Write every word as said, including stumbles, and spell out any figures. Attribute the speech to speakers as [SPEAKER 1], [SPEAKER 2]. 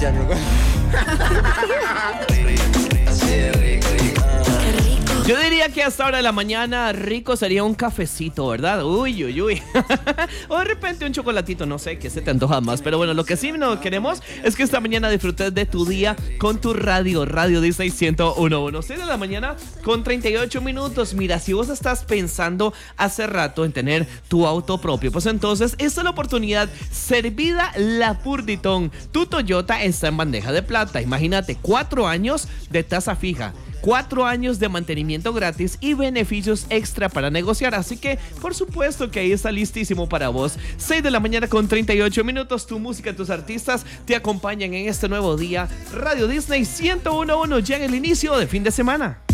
[SPEAKER 1] años.
[SPEAKER 2] Yo diría que hasta ahora de la mañana rico sería un cafecito, ¿verdad? Uy, uy, uy. O de repente un chocolatito, no sé, qué se te antoja más. Pero bueno, lo que sí no queremos es que esta mañana disfrutes de tu día con tu radio, Radio Disney ciento uno punto uno. seis de la mañana con treinta y ocho minutos. Mira, si vos estás pensando hace rato en tener tu auto propio, pues entonces esta es la oportunidad servida la Purditón. Tu Toyota está en bandeja de plata. Imagínate, cuatro años de tasa fija, cuatro años de mantenimiento gratis y beneficios extra para negociar. Así que, por supuesto que ahí está listísimo para vos. seis de la mañana con treinta y ocho minutos. Tu música, tus artistas te acompañan en este nuevo día. Radio Disney ciento uno punto uno llega el inicio de fin de semana.